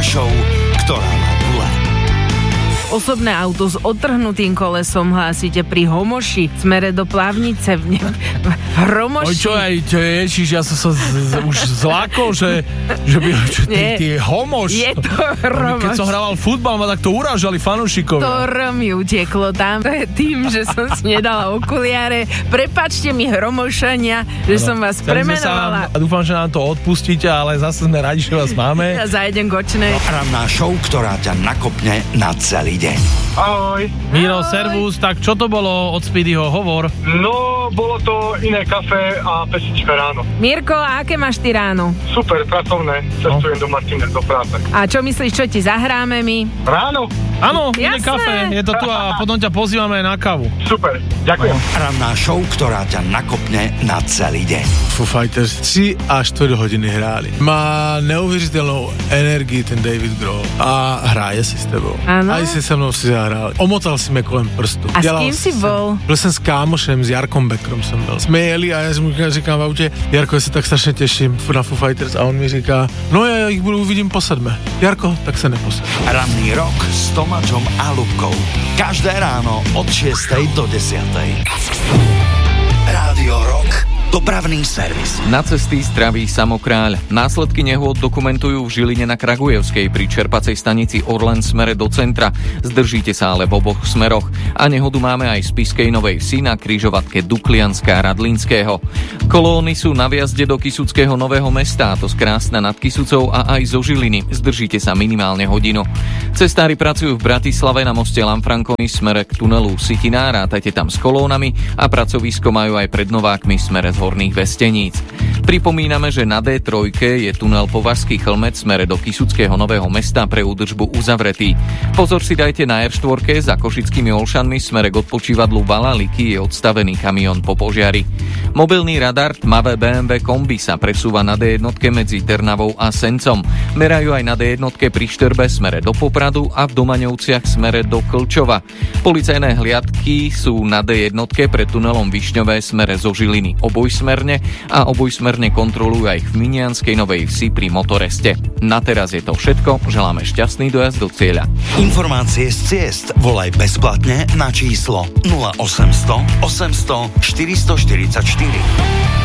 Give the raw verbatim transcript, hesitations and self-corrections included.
show, ktorá má gule. Osobné auto s odtrhnutým kolesom hlásite pri Homoši, smere do Plavnice v ne- Hromoši. Oj, čo aj, čo je, čiže ja som sa z, z, už zlákol, že, že by, čo, ty, ty je Homoš. Je to Hromoš. Keď som hrával futbal, ma takto urážali fanúšikovia. To mi uteklo tam. To je tým, že som si nedala okuliare. Prepačte mi, Hromošania, že ano, som vás premenovala. A dúfam, že nám to odpustíte, ale zase sme radi, že vás máme. Ja zajdem k očnej. Ranná show, ktorá ťa nakopne na celý deň. Ahoj. Miro, servus, tak čo to bolo od Speedyho? Hovor. No, bolo to iné kafe a pesnička ráno. Mirko, a aké máš ty ráno? Super, pracovné. Cestujem no. do Martínez, do práce. A čo myslíš, čo ti zahráme my? Ráno? Áno, iné Jasné. kafe. Je to tu a potom ťa pozývame na kávu. Super, ďakujem. Ranná show, ktorá ťa nakopne na celý deň. Foo Fighters tři až čtyři hodiny hráli. Má neuvěřitelnou energii ten David Grohl a hraje si s tebou. Ano. A i si se mnou si zahrál. Omotal si mě kolem prstu. A s kým si bol? Byl jsem s kámošem, s Jarkom Beckrom jsem byl. Jsme jeli a já mu říkám v autě, Jarko, já se tak strašně těším na Foo Fighters a on mi říká, no já jich budu uvidím po sedme. Jarko, tak se neposedme. Ranný rok s Tomáčom a Ľubkou. Každé ráno od šiestej do desiatej. Rádio Rock. Dopravný servis. Na cesty zdraví Samokráľ. Následky nehôd dokumentujú v Žiline na Kragujevskej pri čerpacej stanici Orlen smere do centra. Zdržíte sa ale v oboch smeroch. A nehodu máme aj v Spišskej Novej Vsi na križovatke Duklianská Radlinského. Kolóny sú na viazde do Kysuckého Nového Mesta, to z Krásna nad Kysucou a aj zo Žiliny. Zdržíte sa minimálne hodinu. Cestári pracujú v Bratislave na moste Lanfrankovi smere k tunelu Sitina, rátajte tam s kolónami a pracovisko majú aj pred Novákmi smere z Horných Vesteníc. Pripomíname, že na dé tri je tunel Považský Chlmec smere do Kysuckého Nového Mesta pre údržbu uzavretý. Pozor si dajte na er štyri, za Košickými Olšanmi smere k odpočívadlu Valaliky je odstavený kamión po požiari. Mobilný radar tmavé bé em vé kombi sa presúva na dé jedna medzi Trnavou a Sencom. Merajú aj na dé jedna pri Štrbe smere do Popradu a v Domaňovciach smere do Klčova. Policajné hliadky sú na dé jedna pred tunelom Višňové smere zo Žiliny obojsmerne a obojsmerne kontrolujú aj v Minianskej Novej Vsi pri Motoreste. Na teraz je to všetko, želáme šťastný dojazd do cieľa. Informácie z ciest volaj bezplatne na číslo nula osemsto osemsto štyristoštyridsaťštyri.